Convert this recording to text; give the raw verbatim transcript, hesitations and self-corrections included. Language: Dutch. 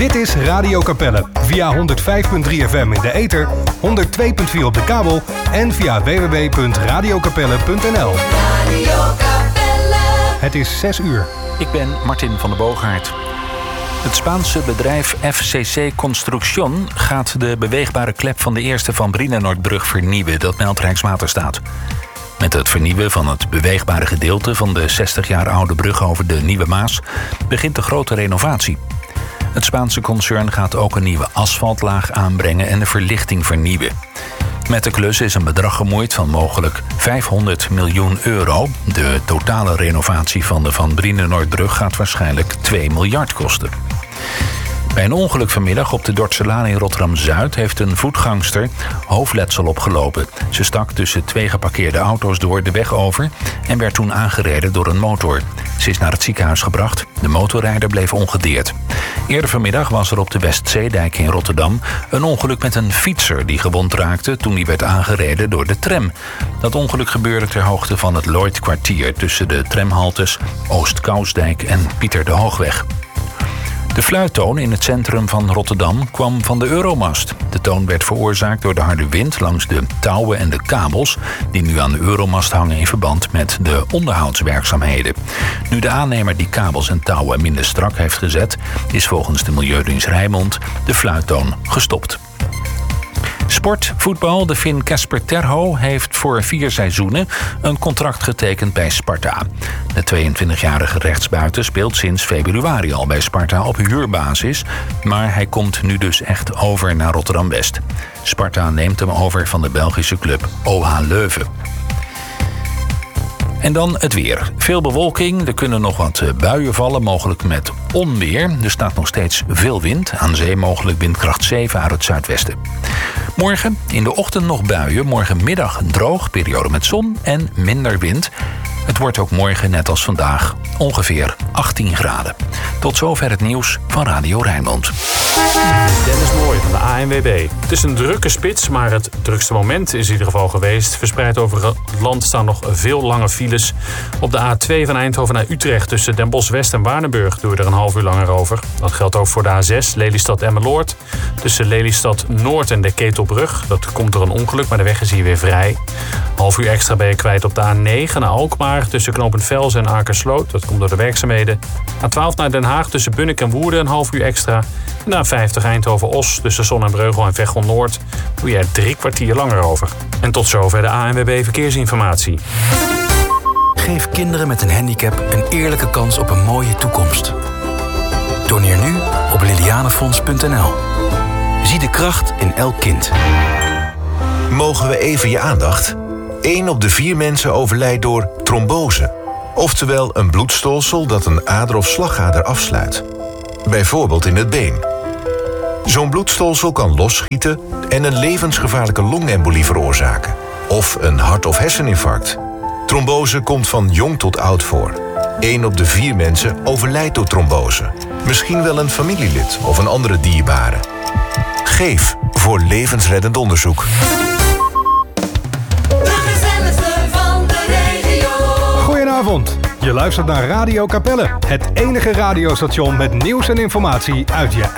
Dit is Radio Capelle via honderd vijf komma drie F M in de ether, honderd twee komma vier op de kabel en via w w w punt radio capelle punt n l. Radio Capelle. Het is zes uur. Ik ben Martin van der Boogaard. Het Spaanse bedrijf F C C Construction gaat de beweegbare klep van de eerste Van Brienenoordbrug vernieuwen, dat meldt Rijkswaterstaat. Met het vernieuwen van het beweegbare gedeelte van de zestig jaar oude brug over de Nieuwe Maas begint de grote renovatie. Het Spaanse concern gaat ook een nieuwe asfaltlaag aanbrengen en de verlichting vernieuwen. Met de klus is een bedrag gemoeid van mogelijk vijfhonderd miljoen euro. De totale renovatie van de Van Brienenoordbrug gaat waarschijnlijk twee miljard kosten. Bij een ongeluk vanmiddag op de Dordtselaan in Rotterdam-Zuid heeft een voetgangster hoofdletsel opgelopen. Ze stak tussen twee geparkeerde auto's door de weg over en werd toen aangereden door een motor. Ze is naar het ziekenhuis gebracht. De motorrijder bleef ongedeerd. Eerder vanmiddag was er op de Westzeedijk in Rotterdam een ongeluk met een fietser die gewond raakte toen hij werd aangereden door de tram. Dat ongeluk gebeurde ter hoogte van het Lloydkwartier tussen de tramhaltes Oost-Kousdijk en Pieter de Hoogweg. De fluittoon in het centrum van Rotterdam kwam van de Euromast. De toon werd veroorzaakt door de harde wind langs de touwen en de kabels die nu aan de Euromast hangen in verband met de onderhoudswerkzaamheden. Nu de aannemer die kabels en touwen minder strak heeft gezet, is volgens de Milieudienst Rijnmond de fluittoon gestopt. Sport, voetbal. De Fin Casper Terho heeft voor vier seizoenen een contract getekend bij Sparta. De tweeëntwintigjarige rechtsbuiten speelt sinds februari al bij Sparta op huurbasis, maar hij komt nu dus echt over naar Rotterdam-West. Sparta neemt hem over van de Belgische club O H Leuven. En dan het weer. Veel bewolking, er kunnen nog wat buien vallen, mogelijk met onweer. Er staat nog steeds veel wind, aan zee mogelijk windkracht zeven uit het zuidwesten. Morgen in de ochtend nog buien, morgenmiddag droog, periode met zon en minder wind. Het wordt ook morgen, net als vandaag, ongeveer achttien graden. Tot zover het nieuws van Radio Rijnmond. Dennis Mooij van de A N W B. Het is een drukke spits, maar het drukste moment is in ieder geval geweest. Verspreid over het land staan nog veel lange files. Op de A twee van Eindhoven naar Utrecht tussen Den Bosch West en Waardenburg doe je er een half uur langer over. Dat geldt ook voor de A zes, Lelystad-Emmeloord. Tussen Lelystad Noord en de Ketelbrug. Dat komt door een ongeluk, maar de weg is hier weer vrij. Half uur extra ben je kwijt op de A negen naar Alkmaar tussen Knopend Velzen en Akersloot. Dat komt door de werkzaamheden. A twaalf naar Den Haag tussen Bunnik en Woerden een half uur extra. En de A vijftig Eindhoven-Os tussen Zon en Breugel en Veghel-Noord doe je er drie kwartier langer over. En tot zover de A N W B Verkeersinformatie. Geef kinderen met een handicap een eerlijke kans op een mooie toekomst. Doneer nu op lilianefonds punt n l. Zie de kracht in elk kind. Mogen we even je aandacht? Eén op de vier mensen overlijdt door trombose. Oftewel een bloedstolsel dat een ader of slagader afsluit. Bijvoorbeeld in het been. Zo'n bloedstolsel kan losschieten en een levensgevaarlijke longembolie veroorzaken. Of een hart- of herseninfarct. Trombose komt van jong tot oud voor. Eén op de vier mensen overlijdt door trombose. Misschien wel een familielid of een andere dierbare. Geef voor levensreddend onderzoek. Goedenavond. Je luistert naar Radio Capelle, het enige radiostation met nieuws en informatie uit je